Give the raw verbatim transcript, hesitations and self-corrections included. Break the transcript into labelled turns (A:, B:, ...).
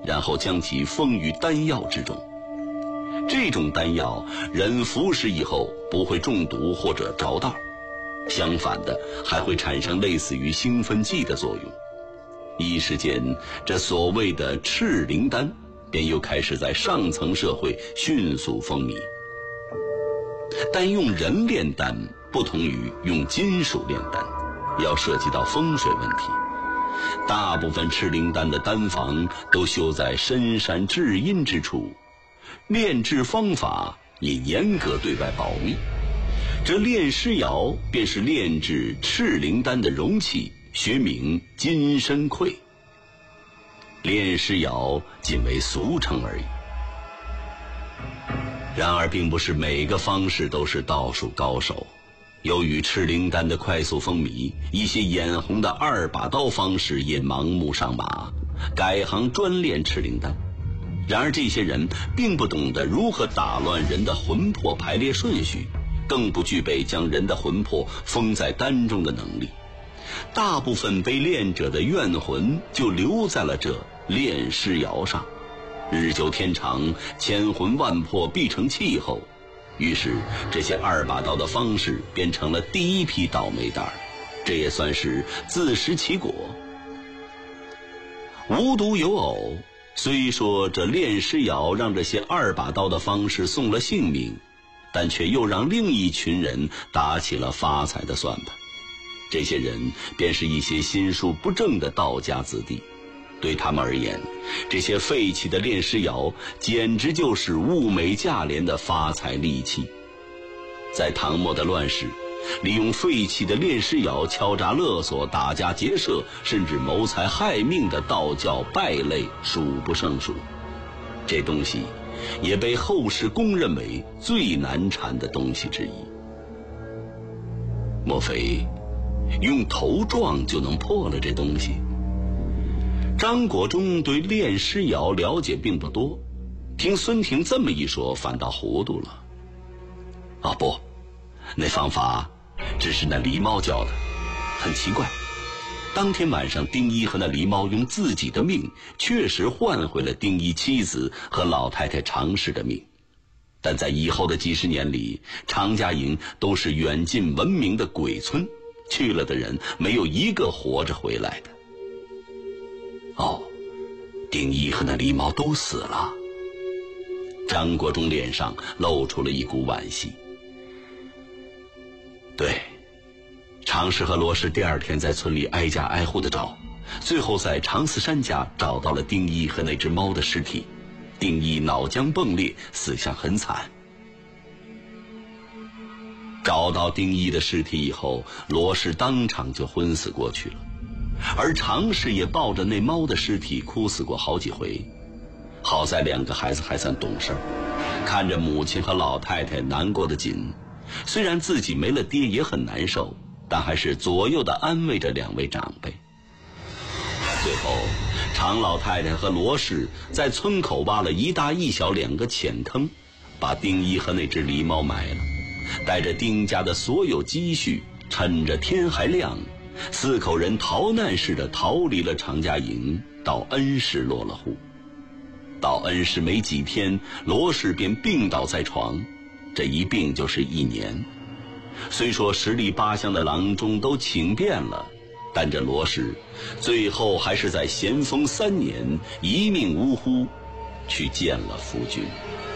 A: 然后将其封于丹药之中。这种丹药人服食以后不会中毒或者着道，相反的还会产生类似于兴奋剂的作用。一时间，这所谓的赤灵丹便又开始在上层社会迅速风靡。但用人炼丹不同于用金属炼丹，要涉及到风水问题。大部分赤灵丹的丹房都修在深山至阴之处，炼制方法也严格对外保密。这炼尸窑便是炼制赤灵丹的容器，学名金身柜。炼尸窑仅为俗称而已。然而并不是每个方式都是道术高手，由于赤灵丹的快速风靡，一些眼红的二把刀方式也盲目上马，改行专炼赤灵丹。然而这些人并不懂得如何打乱人的魂魄排列顺序，更不具备将人的魂魄封在丹中的能力。大部分被炼者的怨魂就留在了这炼尸窑上，日久天长，千魂万魄必成气候。于是这些二把刀的方式变成了第一批倒霉蛋儿，这也算是自食其果。无独有偶，虽说这炼尸窑让这些二把刀的方式送了性命，但却又让另一群人打起了发财的算盘。这些人便是一些心术不正的道家子弟，对他们而言，这些废弃的炼尸窑简直就是物美价廉的发财利器。在唐末的乱世，利用废弃的炼尸窑敲诈勒索、打家劫舍，甚至谋财害命的道教败类数不胜数。这东西也被后世公认为最难缠的东西之一。莫非用头撞就能破了这东西？张国忠对炼尸窑了解并不多，听孙婷这么一说，反倒糊涂了。啊不，那方法只是那狸猫教的。很奇怪，当天晚上丁一和那狸猫用自己的命确实换回了丁一妻子和老太太常氏的命，但在以后的几十年里，常家营都是远近闻名的鬼村，去了的人没有一个活着回来的。哦，丁一和那狸猫都死了。张国忠脸上露出了一股惋惜。对，常氏和罗氏第二天在村里挨家挨户的找，最后在常四山家找到了丁一和那只猫的尸体。丁一脑浆迸裂，死相很惨。找到丁一的尸体以后，罗氏当场就昏死过去了，而常氏也抱着那猫的尸体哭死过好几回。好在两个孩子还算懂事，看着母亲和老太太难过的紧，虽然自己没了爹也很难受，但还是左右的安慰着两位长辈。最后常老太太和罗氏在村口挖了一大一小两个浅坑，把丁一和那只狸猫埋了，带着丁家的所有积蓄，趁着天还亮，四口人逃难似的逃离了常家营，到恩市落了户。到恩市没几天，罗氏便病倒在床，这一病就是一年。虽说十里八乡的郎中都请遍了，但这罗氏最后还是在咸丰三年一命呜呼去见了夫君。